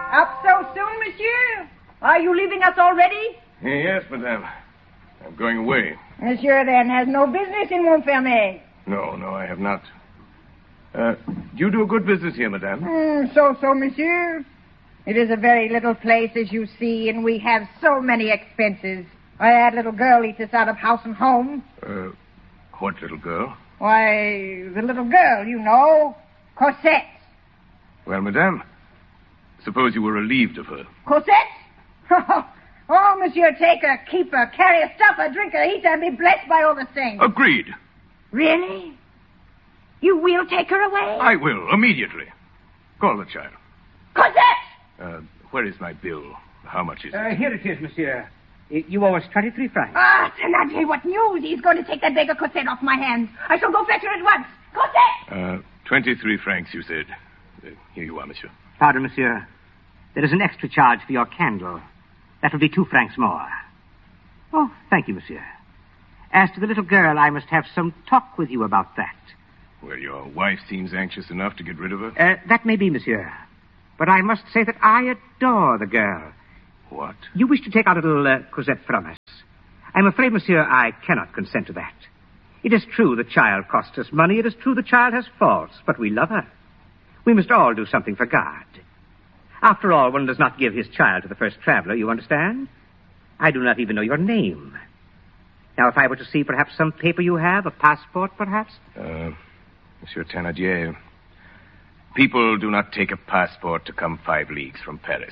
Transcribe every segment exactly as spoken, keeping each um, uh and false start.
Up so soon, monsieur? Are you leaving us already? Yes, madame. I'm going away. Monsieur, then, has no business in Montfermeil. No, no, I have not. Uh, you do a good business here, madame. Mm, so, so, monsieur. It is a very little place, as you see, and we have so many expenses. I had little girl eat us out of house and home. Uh, what little girl? Why, the little girl, you know, Cosette. Well, madame, suppose you were relieved of her. Cosette? Oh, monsieur, take her, keep her, carry her, stuff her, drink her, eat her, and be blessed by all the saints. Agreed. Really? You will take her away? I will, immediately. Call the child. Cosette! Uh, where is my bill? How much is it? Uh, here it is, monsieur. You owe us twenty-three francs. Ah, Thénardier, what news? He's going to take that beggar Cosette off my hands. I shall go fetch her at once. Cosette! Uh, twenty-three francs, you said. Uh, here you are, monsieur. Pardon, monsieur. There is an extra charge for your candle. That will be two francs more. Oh, thank you, monsieur. As to the little girl, I must have some talk with you about that. Well, your wife seems anxious enough to get rid of her. Uh, that may be, monsieur. But I must say that I adore the girl. What? You wish to take our little uh, Cosette from us. I'm afraid, monsieur, I cannot consent to that. It is true the child costs us money. It is true the child has faults, but we love her. We must all do something for God. After all, one does not give his child to the first traveler, you understand? I do not even know your name. Now, if I were to see perhaps some paper you have, a passport, perhaps? Uh, Monsieur Thénardier, people do not take a passport to come five leagues from Paris.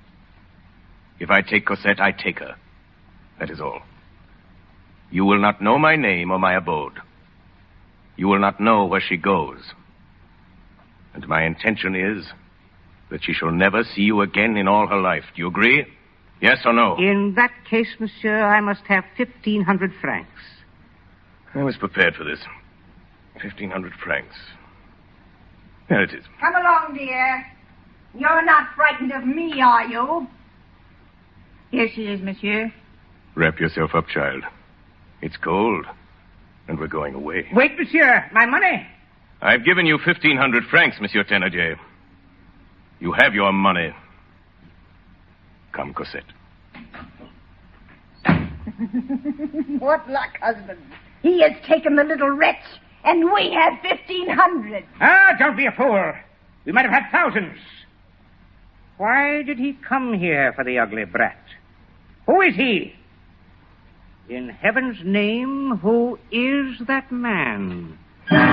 If I take Cosette, I take her. That is all. You will not know my name or my abode. You will not know where she goes. And my intention is that she shall never see you again in all her life. Do you agree? Yes or no? In that case, monsieur, I must have fifteen hundred francs. I was prepared for this. Fifteen hundred francs. There it is. Come along, dear. You're not frightened of me, are you? Here she is, monsieur. Wrap yourself up, child. It's cold, and we're going away. Wait, monsieur. My money. I've given you fifteen hundred francs, Monsieur Thénardier. You have your money. Come, Cosette. What luck, husband. He has taken the little wretch, and we have fifteen hundred. Ah, don't be a fool. We might have had thousands. Why did he come here for the ugly brat? Who is he? In heaven's name, who is that man?